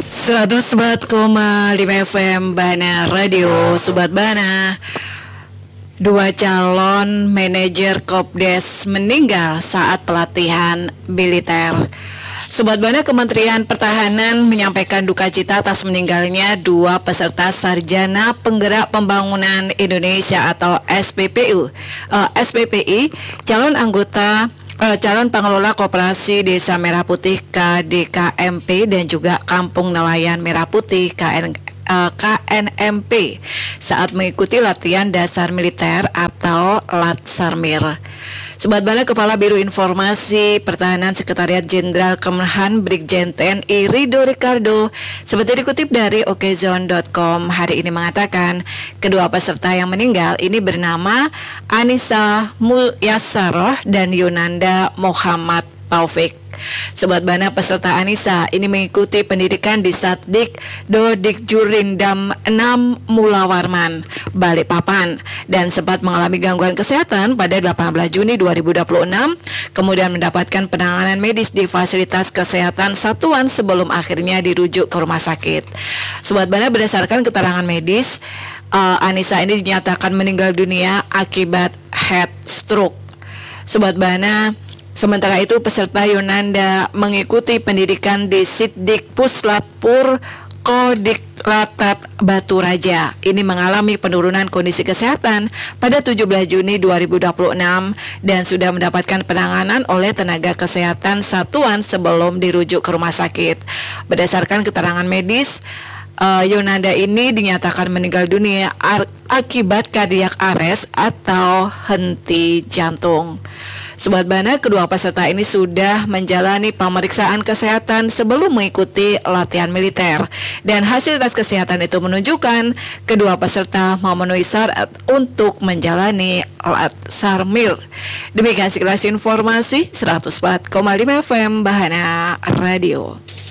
104,5 FM Bana Radio. Sobat Bana, dua calon manajer Kopdes meninggal saat pelatihan militer. Sobat Bana, Kementerian Pertahanan menyampaikan duka cita atas meninggalnya dua peserta Sarjana Penggerak Pembangunan Indonesia atau SPPI, calon pengelola Koperasi Desa Merah Putih KDKMP dan juga Kampung Nelayan Merah Putih KNMP saat mengikuti latihan dasar militer atau Latsarmil. Sobat Bana, Kepala Biro Informasi Pertahanan Sekretariat Jenderal Kemenhan Brigjen TNI Rido Ricardo seperti dikutip dari okezone.com hari ini mengatakan kedua peserta yang meninggal ini bernama Anissa Mulyasaroh dan Yunanda Muhammad Taufik. Sobat Bana, peserta Anissa ini mengikuti pendidikan di Satdik Dodikjurindam 6 Mulawarman, Balikpapan dan sempat mengalami gangguan kesehatan pada 18 Juni 2026, kemudian mendapatkan penanganan medis di fasilitas kesehatan satuan sebelum akhirnya dirujuk ke rumah sakit. Sobat Bana, berdasarkan keterangan medis, Anissa ini dinyatakan meninggal dunia akibat head stroke. Sobat Bana, sementara itu peserta Yunanda mengikuti pendidikan di Siddik Puslatpur Kodikratat Batu Raja. Ini mengalami penurunan kondisi kesehatan pada 17 Juni 2026 dan sudah mendapatkan penanganan oleh tenaga kesehatan satuan sebelum dirujuk ke rumah sakit. Berdasarkan keterangan medis, Yunanda ini dinyatakan meninggal dunia akibat kardiak arrest atau henti jantung. Sobat Bana, kedua peserta ini sudah menjalani pemeriksaan kesehatan sebelum mengikuti latihan militer dan hasil tes kesehatan itu menunjukkan kedua peserta memenuhi syarat untuk menjalani Latsarmil. Demikian sekilas informasi 104,5 FM Bahana Radio.